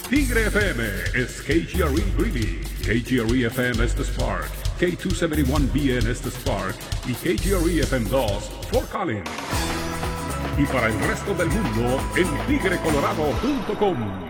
Tigre FM is KGRE Greeley, KGRE FM es The Spark, K271BN es The Spark y KGRE FM2 Fort Collins. Y para el resto del mundo en tigrecolorado.com.